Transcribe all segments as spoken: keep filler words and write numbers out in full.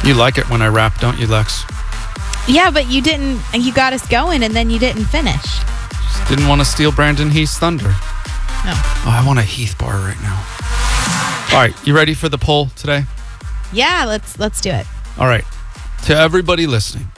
You like it when I rap, don't you, Lex? Yeah, but you didn't, you got us going and then you didn't finish. Just didn't want to steal Brandon Heath's thunder. No. Oh, I want a Heath bar right now. All right, you ready for the poll today? Yeah, let's let's do it. All right. To everybody listening,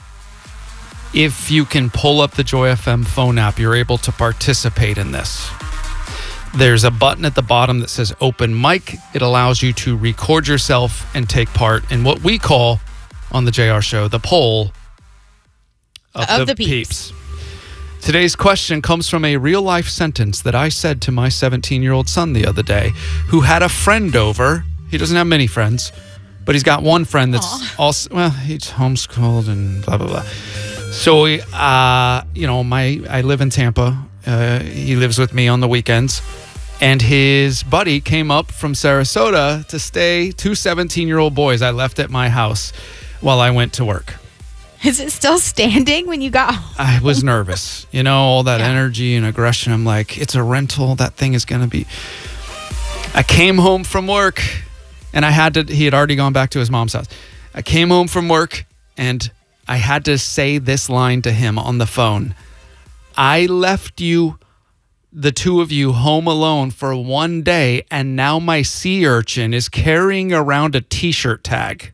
if you can pull up the Joy F M phone app, you're able to participate in this. There's a button at the bottom that says open mic. It allows you to record yourself and take part in what we call on the J R Show, the poll of, of the, the peeps. peeps. Today's question comes from a real life sentence that I said to my seventeen-year-old son the other day, who had a friend over. He doesn't have many friends, but he's got one friend that's Aww. also, well, he's homeschooled and blah, blah, blah. So, uh, you know, my I live in Tampa. Uh, he lives with me on the weekends. And his buddy came up from Sarasota to stay, two seventeen-year-old boys I left at my house while I went to work. Is it still standing when you got home? I was nervous. You know, all that yeah. energy and aggression. I'm like, it's a rental. That thing is going to be... I came home from work and I had to... He had already gone back to his mom's house. I came home from work and I had to say this line to him on the phone. I left you, the two of you, home alone for one day, and now my sea urchin is carrying around a T-shirt tag.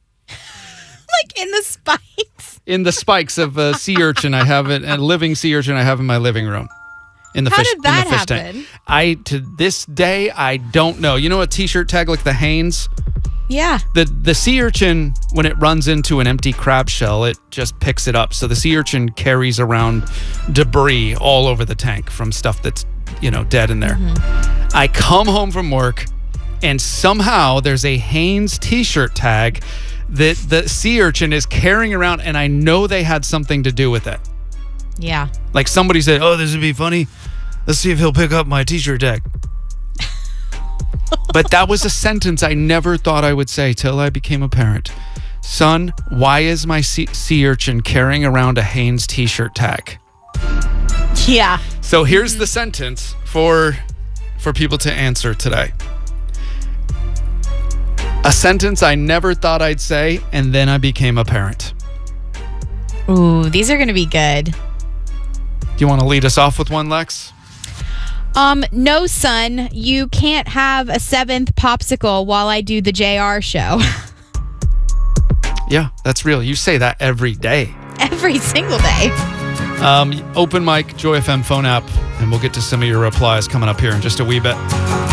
Like in the spikes? In the spikes of a sea urchin I have it, a living sea urchin I have in my living room. In the How fish, did that in the fish happen? tank. I, to this day, I don't know. You know a T-shirt tag like the Hanes? Yeah. The the sea urchin, when it runs into an empty crab shell, it just picks it up. So the sea urchin carries around debris all over the tank from stuff that's, you know, dead in there. Mm-hmm. I come home from work and somehow there's a Hanes T-shirt tag that the sea urchin is carrying around, and I know they had something to do with it. Yeah. Like somebody said, oh, this would be funny. Let's see if he'll pick up my T-shirt tag. But that was a sentence I never thought I would say till I became a parent. Son, why is my sea, sea urchin carrying around a Hanes T-shirt tag? Yeah. So here's mm-hmm. the sentence for for people to answer today. A sentence I never thought I'd say, and then I became a parent. Ooh, these are going to be good. Do you want to lead us off with one, Lex? Um, no, son, you can't have a seventh popsicle while I do the J R show. Yeah, that's real. You say that every day. Every single day. Um, open mic, Joy F M phone app, and we'll get to some of your replies coming up here in just a wee bit.